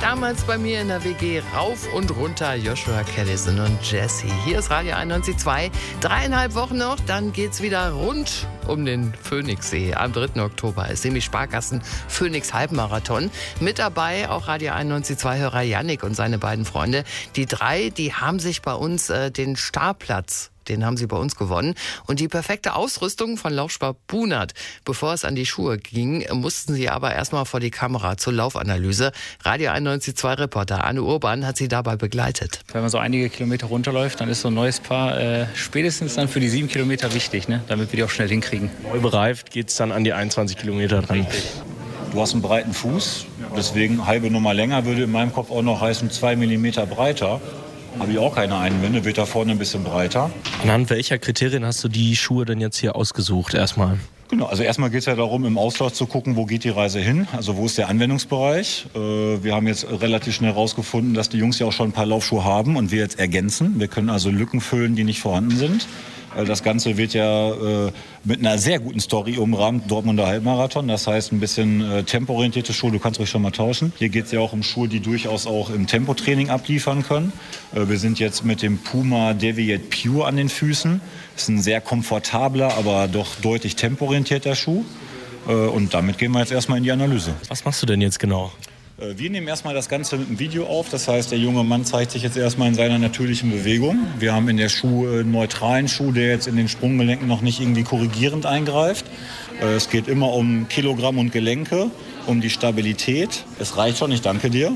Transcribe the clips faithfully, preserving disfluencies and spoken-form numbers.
Damals bei mir in der W G rauf und runter Joshua Callison und Jesse. Hier ist Radio einundneunzig Komma zwei. Dreieinhalb Wochen noch, dann geht's wieder rund um den Phoenixsee. Am dritten Oktober ist nämlich Sparkassen Phoenix Halbmarathon. Mit dabei auch Radio einundneunzig Komma zwei Hörer Yannick und seine beiden Freunde. Die drei, die haben sich bei uns äh, den Startplatz Den haben sie bei uns gewonnen. Und die perfekte Ausrüstung von Laufsport Bunert. Bevor es an die Schuhe ging, mussten sie aber erstmal vor die Kamera zur Laufanalyse. Radio einundneunzig Komma zwei Reporter Arne Urban hat sie dabei begleitet. Wenn man so einige Kilometer runterläuft, dann ist so ein neues Paar äh, spätestens dann für die sieben Kilometer wichtig, ne? Damit wir die auch schnell hinkriegen. Neu bereift geht es dann an die einundzwanzig Kilometer dran. Du hast einen breiten Fuß, deswegen halbe Nummer länger würde in meinem Kopf auch noch heißen zwei Millimeter breiter. Habe ich auch keine Einwände, wird da vorne ein bisschen breiter. Anhand welcher Kriterien hast du die Schuhe denn jetzt hier ausgesucht erstmal? Genau, also erstmal geht es ja darum, im Auslauf zu gucken, wo geht die Reise hin, also wo ist der Anwendungsbereich. Äh, wir haben jetzt relativ schnell herausgefunden, dass die Jungs ja auch schon ein paar Laufschuhe haben und wir jetzt ergänzen. Wir können also Lücken füllen, die nicht vorhanden sind. Das Ganze wird ja äh, mit einer sehr guten Story umrahmt, Dortmunder Halbmarathon. Das heißt, ein bisschen äh, tempoorientierte Schuhe, du kannst ruhig schon mal tauschen. Hier geht es ja auch um Schuhe, die durchaus auch im Tempotraining abliefern können. Äh, wir sind jetzt mit dem Puma Deviate Pure an den Füßen. Das ist ein sehr komfortabler, aber doch deutlich tempoorientierter Schuh. Äh, und damit gehen wir jetzt erstmal in die Analyse. Was machst du denn jetzt genau? Wir nehmen erstmal das Ganze mit einem Video auf. Das heißt, der junge Mann zeigt sich jetzt erstmal in seiner natürlichen Bewegung. Wir haben in der Schuh einen neutralen Schuh, der jetzt in den Sprunggelenken noch nicht irgendwie korrigierend eingreift. Es geht immer um Kilogramm und Gelenke, um die Stabilität. Es reicht schon, ich danke dir.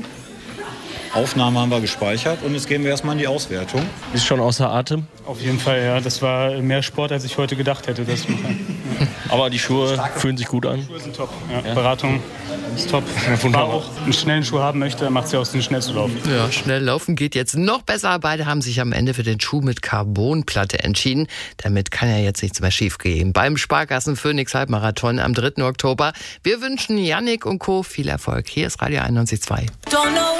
Aufnahme haben wir gespeichert und jetzt gehen wir erstmal in die Auswertung. Bist schon außer Atem? Auf jeden Fall, ja. Das war mehr Sport, als ich heute gedacht hätte. Das Aber die Schuhe fühlen sich gut an? Die Schuhe sind top. Ja. Ja. Beratung ist top. Wer auch einen schnellen Schuh haben möchte, macht es ja aus, den schnell zu laufen. Ja, schnell laufen geht jetzt noch besser. Beide haben sich am Ende für den Schuh mit Carbonplatte entschieden. Damit kann ja jetzt nichts mehr schief gehen. Beim Sparkassen Phoenix Halbmarathon am dritten Oktober. Wir wünschen Yannick und Co. viel Erfolg. Hier ist Radio einundneunzig Komma zwei.